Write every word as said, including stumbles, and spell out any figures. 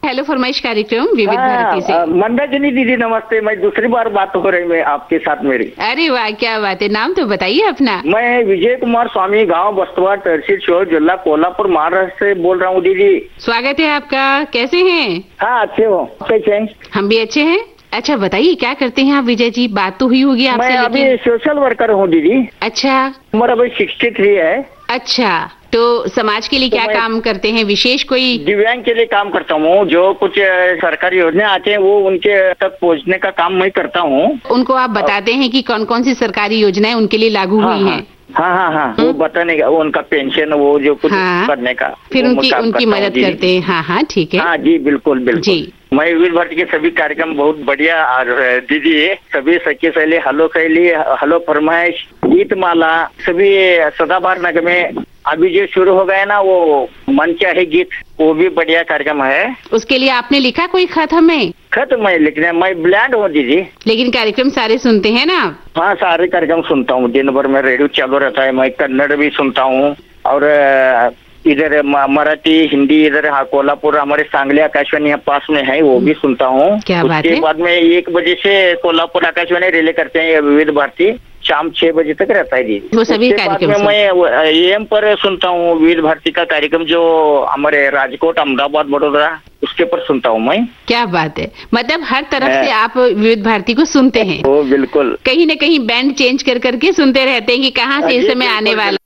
Hello फरमाइश कार्यक्रम विविध भारती से। मंदाकिनी दीदी नमस्ते। मैं दूसरी बार बात हो रही मैं आपके साथ मेरी। अरे वाह, क्या बात है। नाम तो बताइए अपना। मैं विजय कुमार स्वामी, गांव बस्तवा, तहसील शोर, जिला कोल्हापुर, महाराष्ट्र से बोल रहा हूँ दीदी। स्वागत है आपका। कैसे हैं? हाँ अच्छे हो, कैसे हैं? हम भी अच्छे हैं। अच्छा बताइए क्या करते हैं आप विजय जी? बात तो हुई होगी आपसे। मैं अभी सोशल वर्कर हूँ दीदी। अच्छा, उम्र अभी सिक्सटी थ्री है। अच्छा, तो समाज के लिए तो क्या काम करते हैं? विशेष कोई? दिव्यांग के लिए काम करता हूँ। जो कुछ सरकारी योजना आते हैं वो उनके तक पहुँचने का काम मैं करता हूँ। उनको आप बताते हैं कि कौन कौन सी सरकारी योजनाएं उनके लिए लागू हाँ, हुई हाँ, हैं? हाँ हाँ हाँ वो बताने का, वो उनका पेंशन, वो जो कुछ हाँ, करने का, फिर उनकी उनकी मदद करते हैं। हाँ हाँ ठीक है। हाँ जी बिल्कुल बिल्कुल जी। मैं विविध भारती के सभी कार्यक्रम बहुत बढ़िया। और दीदी सभी सखी सहेली, हलो सहेली, हलो फरमाइश, गीत माला, सभी सदाबहार नगर में अभी जो शुरू हो गया ना वो मन चाहे गीत, वो भी बढ़िया कार्यक्रम है। उसके लिए आपने लिखा कोई खत हमें? खत मैं लिखने, मैं ब्लैंड हूँ दीदी। लेकिन कार्यक्रम सारे सुनते हैं ना? हाँ सारे कार्यक्रम सुनता हूँ, दिन भर में रेडियो चालू रहता है। मैं कन्नड़ भी सुनता हूँ और इधर मराठी, हिंदी, इधर हाँ कोल्हापुर हमारे सांगली आकाशवाणी यहाँ पास में है, वो भी सुनता हूँ। क्या बात है। उसके बाद में एक बजे से कोल्हापुर आकाशवाणी रिले करते हैं विविध भारती, शाम छह बजे तक रहता है दीदी। वो सभी कार्यक्रम में मैं एएम पर सुनता हूँ विविध भारती का कार्यक्रम, जो हमारे राजकोट, अहमदाबाद, बड़ोदरा, उसके पर सुनता हूँ मैं। क्या बात है। मतलब हर तरफ से आप विविध भारती को सुनते हैं? वो बिल्कुल। कहीं न कहीं बैंड चेंज कर करके सुनते रहते हैं कि कहाँ से इस समय आने वाला